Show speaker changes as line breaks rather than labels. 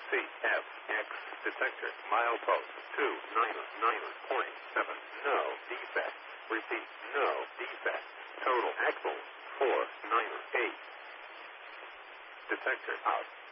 CFX detector. Milepost 299.7. No defect. Repeat, no defect. Total axle 498. Detector out.